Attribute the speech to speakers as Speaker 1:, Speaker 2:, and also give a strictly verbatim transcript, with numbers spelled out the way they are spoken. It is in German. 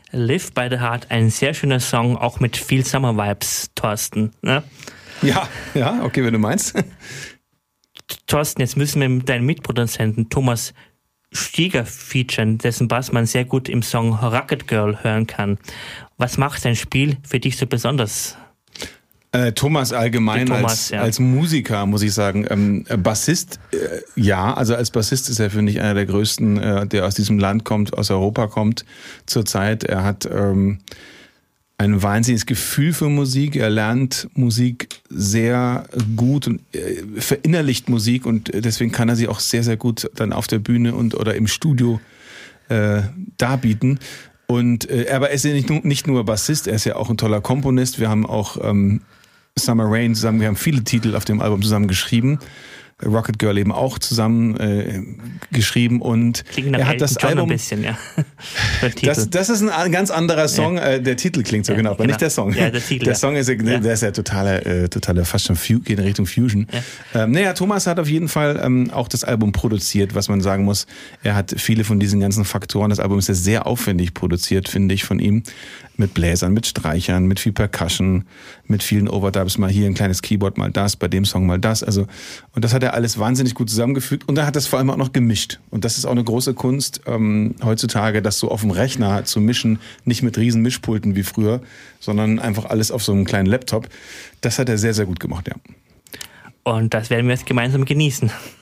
Speaker 1: Live by the Heart, ein sehr schöner Song, auch mit viel Summer Vibes, Thorsten. Ne?
Speaker 2: Ja, ja, okay, wenn du meinst.
Speaker 1: Thorsten, jetzt müssen wir deinen Mitproduzenten Thomas Stieger featuren, dessen Bass man sehr gut im Song Rocket Girl hören kann. Was macht sein Spiel für dich so besonders?
Speaker 2: Äh, Thomas allgemein
Speaker 1: Thomas,
Speaker 2: als,
Speaker 1: ja.
Speaker 2: als Musiker, muss ich sagen. Ähm, Bassist, äh, ja, also als Bassist ist er, finde ich, einer der größten, äh, der aus diesem Land kommt, aus Europa kommt zurzeit. Er hat ähm, ein wahnsinniges Gefühl für Musik. Er lernt Musik sehr gut und äh, verinnerlicht Musik und deswegen kann er sie auch sehr, sehr gut dann auf der Bühne und oder im Studio äh, darbieten. Und äh, aber er ist ja nicht nur, nicht nur Bassist, er ist ja auch ein toller Komponist. Wir haben auch ähm, Summer Rain zusammen, wir haben viele Titel auf dem Album zusammen geschrieben. Rocket Girl eben auch zusammen äh, geschrieben und
Speaker 1: klingt nach
Speaker 2: er hat das
Speaker 1: John
Speaker 2: Album
Speaker 1: ein bisschen, ja.
Speaker 2: das, das ist ein ganz anderer Song. Ja. Äh, der Titel klingt so, ja, genau, aber genau. Nicht der Song.
Speaker 1: Ja, der Titel.
Speaker 2: Der
Speaker 1: ja.
Speaker 2: Song ist ja, der ist ja totaler, äh, totaler fast schon Fu- geht in Richtung Fusion. Ja. Ähm, naja, Thomas hat auf jeden Fall ähm, auch das Album produziert, was man sagen muss. Er hat viele von diesen ganzen Faktoren. Das Album ist ja sehr aufwendig produziert, finde ich, von ihm. Mit Bläsern, mit Streichern, mit viel Percussion, mit vielen Overdubs, mal hier ein kleines Keyboard, mal das, bei dem Song mal das. Also, und das hat er alles wahnsinnig gut zusammengefügt und er hat das vor allem auch noch gemischt. Und das ist auch eine große Kunst ähm, heutzutage, das so auf dem Rechner zu mischen, nicht mit riesen Mischpulten wie früher, sondern einfach alles auf so einem kleinen Laptop. Das hat er sehr, sehr gut gemacht, ja.
Speaker 1: Und das werden wir jetzt gemeinsam genießen.